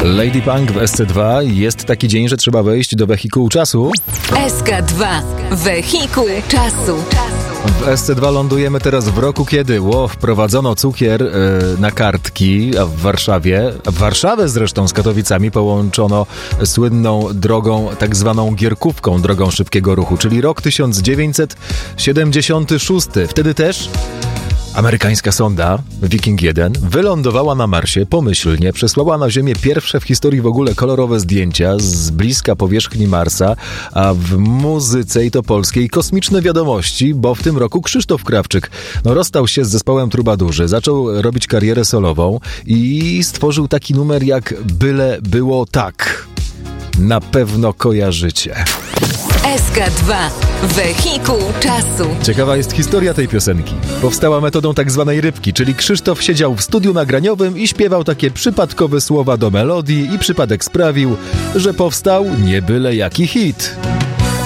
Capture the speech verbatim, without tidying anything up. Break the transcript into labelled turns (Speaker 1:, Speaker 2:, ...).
Speaker 1: Lady Punk w S C dwa. Jest taki dzień, że trzeba wejść do wehikułu czasu.
Speaker 2: S K dwa. Wehikuł czasu.
Speaker 1: W S C dwa lądujemy teraz w roku, kiedy ło, wprowadzono cukier yy, na kartki, a w Warszawie, a w Warszawę zresztą z Katowicami połączono słynną drogą, tak zwaną gierkówką, drogą szybkiego ruchu, czyli rok tysiąc dziewięćset siedemdziesiąty szósty. Wtedy też amerykańska sonda Viking jeden wylądowała na Marsie pomyślnie, przesłała na Ziemię pierwsze w historii w ogóle kolorowe zdjęcia z bliska powierzchni Marsa, a w muzyce i to polskiej kosmiczne wiadomości, bo w tym roku Krzysztof Krawczyk no, rozstał się z zespołem Trubadurzy, zaczął robić karierę solową i stworzył taki numer jak Byle było tak. Na pewno kojarzycie.
Speaker 2: S K dwa. Wehikuł czasu.
Speaker 1: Ciekawa jest historia tej piosenki. Powstała metodą tak zwanej rybki, czyli Krzysztof siedział w studiu nagraniowym i śpiewał takie przypadkowe słowa do melodii i przypadek sprawił, że powstał nie byle jaki hit.